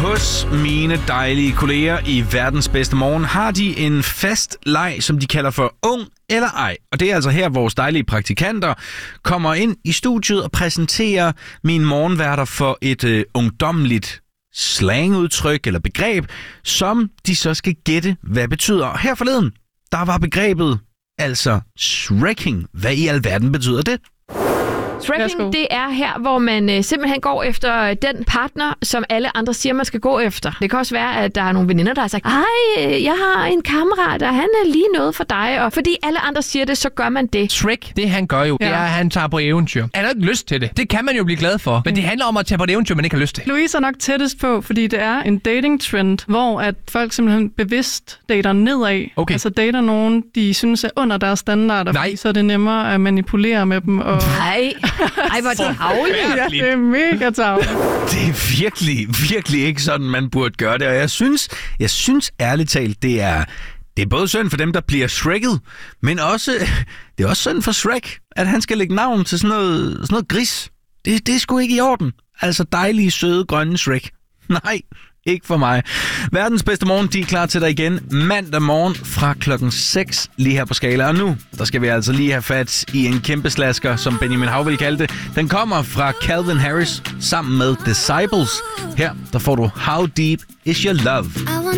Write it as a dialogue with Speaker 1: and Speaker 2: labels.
Speaker 1: Hos mine dejlige kolleger i Verdens Bedste Morgen har de en fast leg, som de kalder for Ung eller Ej. Og det er altså her, vores dejlige praktikanter kommer ind i studiet og præsenterer mine morgenværter for et ungdommeligt slangudtryk eller begreb, som de så skal gætte, hvad betyder. Og her forleden, der var begrebet altså shrekking. Hvad i alverden betyder det?
Speaker 2: Shrekking, det er her, hvor man simpelthen går efter den partner, som alle andre siger, man skal gå efter. Det kan også være, at der er nogle veninder, der har sagt, hej, jeg har en kammerat, og han er lige noget for dig. Og fordi alle andre siger det, så gør man det.
Speaker 3: Shrek, det han gør jo, det er, at han tager på eventyr. Han har ikke lyst til det. Det kan man jo blive glad for. Men det handler om at tage på et eventyr, man ikke har lyst til.
Speaker 4: Louise er nok tættest på, fordi det er en dating-trend, hvor at folk simpelthen bevidst dater nedad.
Speaker 3: Okay.
Speaker 4: Altså dater nogen, de synes er under deres standarder, fordi så er det nemmere at manipulere med dem. Og...
Speaker 2: Nej. Ej, hvor er det tavligt.
Speaker 4: Ja, det er mega tavligt.
Speaker 1: Det er virkelig ikke sådan, man burde gøre det. Og jeg synes ærligt talt, det er både synd for dem, der bliver shrekket, men også, det er også synd for Shrek, at han skal lægge navn til sådan noget gris. Det er sgu ikke i orden. Altså dejlige, søde, grønne Shrek. Nej, ikke for mig. Verdens Bedste Morgen, de er klar til dig igen mandag morgen fra klokken 6 lige her på Skala. Og nu, der skal vi altså lige have fat i en kæmpe slasker, som Benjamin Hav vil kalde det. Den kommer fra Calvin Harris sammen med Disciples. Her, der får du How Deep Is Your Love.